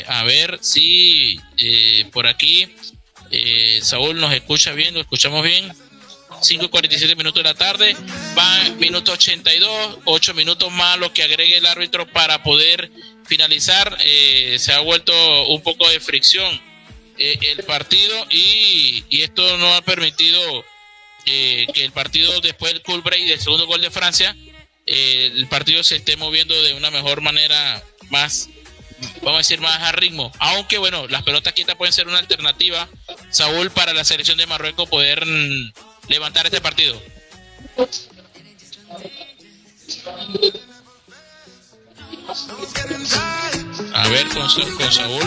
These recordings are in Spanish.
A ver si por aquí Saúl nos escucha bien, lo escuchamos bien. 5:47 de la tarde, va minuto 82, 8 minutos más lo que agregue el árbitro para poder finalizar. Se ha vuelto un poco de fricción el partido y esto no ha permitido que el partido, después del cool break del segundo gol de Francia, el partido se esté moviendo de una mejor manera, más, vamos a decir, más a ritmo. Aunque bueno, las pelotas quietas pueden ser una alternativa, Saúl, para la selección de Marruecos poder levantar este partido. A ver con Saúl.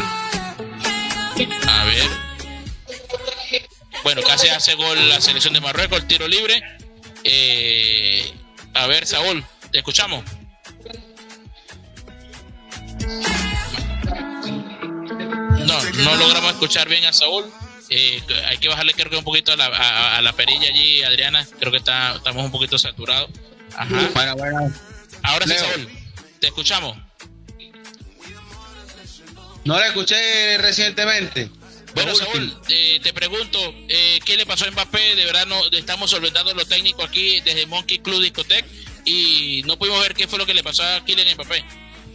A ver. Bueno, casi hace gol la selección de Marruecos, el tiro libre. A ver, Saúl, te escuchamos. No logramos escuchar bien a Saúl. Hay que bajarle, creo que un poquito a la perilla allí, Adriana. Creo que estamos un poquito saturados. Ajá. Bueno. Ahora sí, Saúl, te escuchamos. No la escuché recientemente. Bueno, Saúl, te pregunto, ¿qué le pasó a Mbappé? De verdad, no estamos solventando lo técnico aquí desde Monkey Club Discotech y no pudimos ver qué fue lo que le pasó a Kylian Mbappé.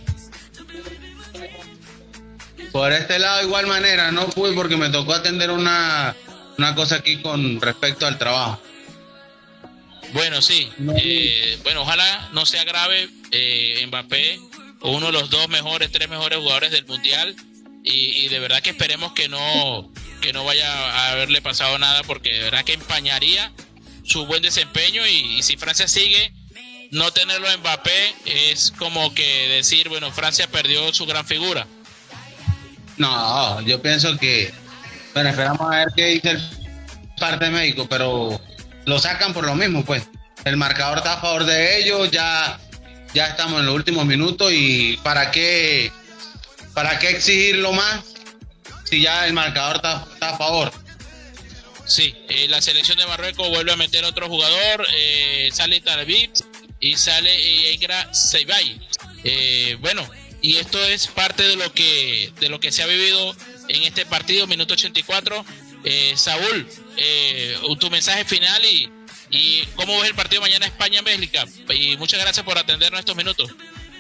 Por este lado, igual manera, no fui porque me tocó atender una cosa aquí con respecto al trabajo. Bueno, sí. Bueno, ojalá no sea grave. Mbappé, uno de los tres mejores jugadores del Mundial. Y de verdad que esperemos que no vaya a haberle pasado nada, porque de verdad que empañaría su buen desempeño. Y si Francia sigue, no tenerlo a Mbappé es como que decir, bueno, Francia perdió su gran figura. No, yo pienso que, bueno, esperamos a ver qué dice el parte médico, pero lo sacan por lo mismo, pues. El marcador está a favor de ellos, ya estamos en los últimos minutos y ¿para qué exigirlo más si ya el marcador está a favor? Sí, la selección de Marruecos vuelve a meter otro jugador, sale Talbib y sale Engra Seibay. Bueno, y esto es parte de lo que se ha vivido en este partido, minuto 84. Saúl, tu mensaje final y cómo ves el partido mañana España-Bélgica. Y muchas gracias por atendernos estos minutos.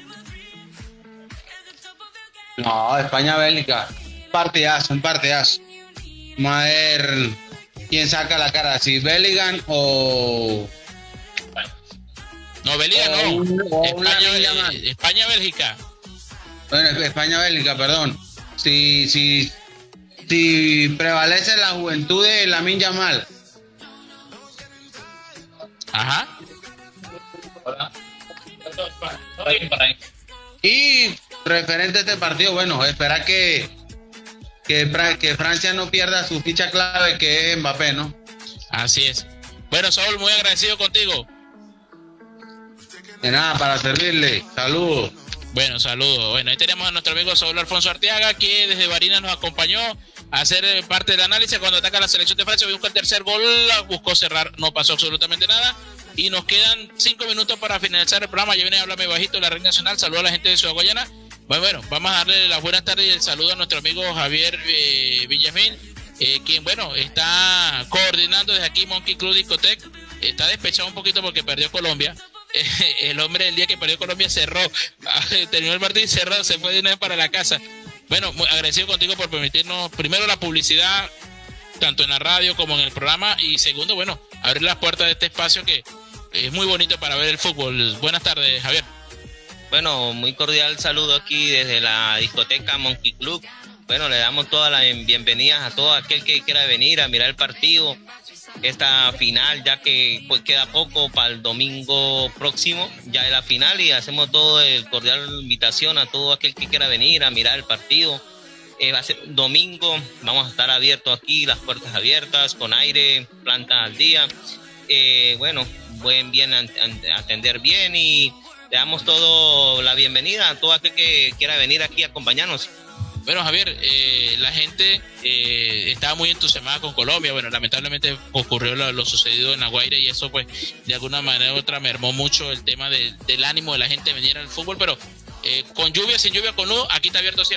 No, España-Bélgica, un partidazo. Vamos a ver quién saca la cara, si Bellingham o... No, Bellingham no. España-Bélgica. Bueno, España-Bélgica, perdón. Si prevalece la juventud de Lamine Yamal. Ajá. Y referente a este partido, bueno, esperar que Francia no pierda su ficha clave, que es Mbappé, ¿no? Así es. Bueno, Saúl, muy agradecido contigo. De nada, para servirle. Saludos. Bueno, saludos. Bueno, ahí tenemos a nuestro amigo Saúl Alfonso Arteaga, que desde Barinas nos acompañó a hacer parte del análisis. Cuando ataca la selección de Francia, busca el tercer gol, buscó cerrar, no pasó absolutamente nada. Y nos quedan 5 minutos para finalizar el programa. Ya viene Háblame Bajito, la Red Nacional. Saludos a la gente de Ciudad Guayana. Bueno, vamos a darle las buenas tardes y el saludo a nuestro amigo Javier Villamil, quien, bueno, está coordinando desde aquí Monkey Club Discotech. Está despechado un poquito porque perdió Colombia. El hombre, el día que perdió Colombia, cerró, terminó el partido y cerró, se fue de una vez para la casa. Bueno, muy agradecido contigo por permitirnos, primero, la publicidad, tanto en la radio como en el programa, y segundo, bueno, abrir las puertas de este espacio que es muy bonito para ver el fútbol. Buenas tardes, Javier. Bueno, muy cordial saludo aquí desde la discoteca Monkey Club. Bueno, le damos todas las bienvenidas a todo aquel que quiera venir a mirar el partido, esta final, ya que pues queda poco para el domingo próximo, ya es la final, y hacemos todo el cordial invitación a todo aquel que quiera venir a mirar el partido. Va a ser un domingo, vamos a estar abiertos aquí, las puertas abiertas, con aire, plantas al día. Bueno, bien atender bien, y le damos todo la bienvenida a todo aquel que quiera venir aquí a acompañarnos. Bueno, Javier, la gente estaba muy entusiasmada con Colombia. Bueno, lamentablemente ocurrió lo sucedido en La Guaira, y eso pues de alguna manera u otra mermó mucho el tema del ánimo de la gente de venir al fútbol, pero con lluvia, sin lluvia, con luz, aquí está abierto siempre.